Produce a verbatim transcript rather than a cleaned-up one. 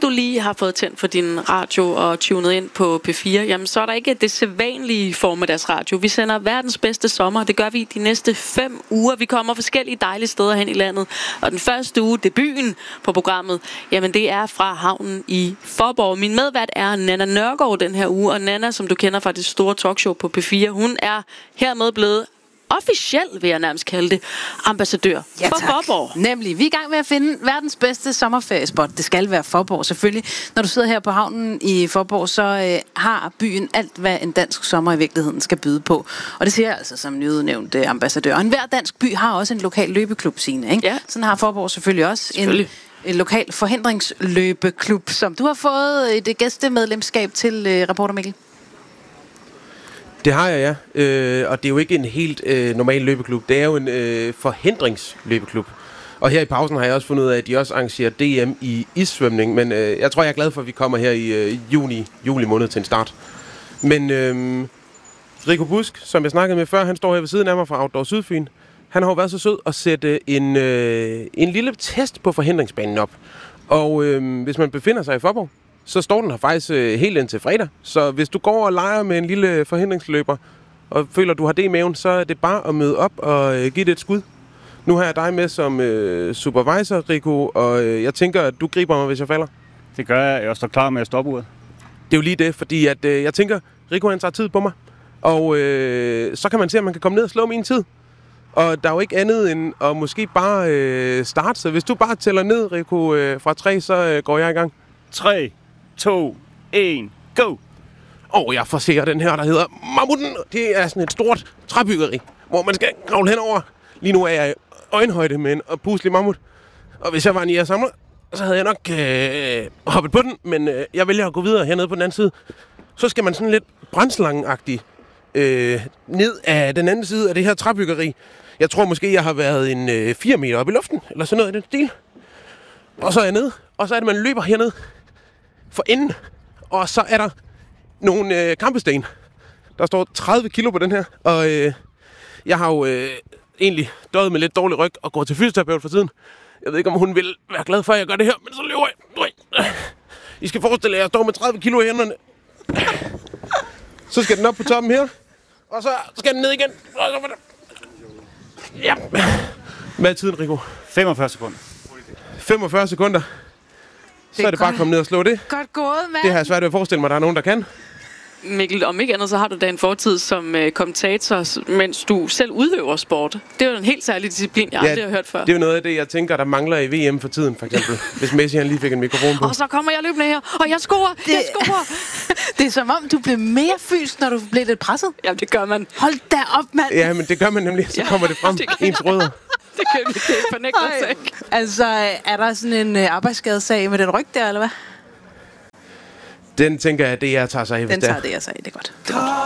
du lige har fået tændt for din radio og tunet ind på P fire, jamen så er der ikke det sædvanlige formiddagsradio. Vi sender verdens bedste sommer. Det gør vi de næste fem uger. Vi kommer forskellige dejlige steder hen i landet. Og den første uge, debuten på programmet, jamen det er fra havnen i Faaborg. Min medvært er Nanna Nørgaard den her uge, og Nanna, som du kender fra det store talkshow på P fire, hun er hermed blevet officielt, vil jeg nærmest kalde det, ambassadør ja, for Faaborg. Nemlig. Vi er i gang med at finde verdens bedste sommerferiespot. Det skal være Faaborg, selvfølgelig. Når du sidder her på havnen i Faaborg, så øh, har byen alt, hvad en dansk sommer i virkeligheden skal byde på. Og det siger jeg altså som nyudnævnt øh, ambassadør. Og enhver dansk by har også en lokal løbeklub, Signe, ikke? Ja. Sådan har Faaborg selvfølgelig også selvfølgelig. en, en lokal forhindringsløbeklub, som du har fået et gæstemedlemskab til, øh, reporter Mikkel. Det har jeg, ja. Øh, og det er jo ikke en helt øh, normal løbeklub. Det er jo en øh, forhindringsløbeklub. Og her i pausen har jeg også fundet ud af, at de også arrangerer D M i issvømning. Men øh, jeg tror, jeg er glad for, at vi kommer her i øh, juni, juli måned til en start. Men øh, Rico Busk, som jeg snakkede med før, han står her ved siden af mig fra Outdoor Sydfyn. Han har jo været så sød at sætte en, øh, en lille test på forhindringsbanen op. Og øh, hvis man befinder sig i Faaborg, så står den her faktisk øh, helt indtil fredag. Så hvis du går og leger med en lille forhindringsløber, og føler, du har det i maven, så er det bare at møde op og øh, give det et skud. Nu har jeg dig med som øh, supervisor, Rico, og øh, jeg tænker, at du griber mig, hvis jeg falder. Det gør jeg. Jeg står klar med at stoppe uret. Det er jo lige det, fordi at, øh, jeg tænker, Rico han tager tid på mig. Og øh, så kan man se, at man kan komme ned og slå min tid. Og der er jo ikke andet end at måske bare øh, starte. Så hvis du bare tæller ned, Rico, øh, fra tre, så øh, går jeg i gang. tre, to, et, go! Og jeg forser den her, der hedder Mammuten. Det er sådan et stort træbyggeri, hvor man skal kravle henover. Lige nu er jeg i øjenhøjde med en puslig mammut. Og hvis jeg var en jægersamler, så havde jeg nok øh, hoppet på den. Men øh, jeg vælger at gå videre hernede på den anden side. Så skal man sådan lidt brændslangen-agtigt øh, ned af den anden side af det her træbyggeri. Jeg tror måske, jeg har været en øh, fire meter oppe i luften, eller sådan noget i den stil. Og så er jeg nede, og så er det, man løber hernede for enden. Og så er der nogle øh, kampesten. Der står tredive kilo på den her. Og øh, jeg har jo øh, egentlig døjet med lidt dårlig ryg og går til fysioterapeut for tiden. Jeg ved ikke, om hun vil være glad for, at jeg gør det her, men så løber jeg. I skal forestille jer, at jeg står med tredive kilo i hænderne. Så skal den op på toppen her. Og så skal den ned igen. Og så ja. Hvad er tiden, Rico? femogfyrre sekunder. femogfyrre sekunder. Så er det bare at komme ned og slå det. Godt gået, mand. Det har jeg svært ved at forestille mig, at der er nogen, der kan. Mikkel, om ikke andet, så har du da en fortid som øh, kommentator, mens du selv udøver sport. Det er jo en helt særlig disciplin, jeg ja, aldrig har hørt før. Det er jo noget af det, jeg tænker, der mangler i V M for tiden, for eksempel. Hvis Messi han lige fik en mikrofon på. Og så kommer jeg løbende her, og jeg scorer, det, jeg scorer. Det er som om, du blev mere fysisk, når du blev lidt presset. Jamen, det gør man. Hold da op, mand. Ja, men det gør man nemlig. Så ja, kommer det frem. Det ens rødder. Det kan vi ikke fornægte os ikke. Altså, er der sådan en øh, arbejdsskadesag med den ryg der, eller hvad? Den tænker jeg, det jeg tager sig af, hvis Den tager det, jeg sagde. Det er godt. Det er godt.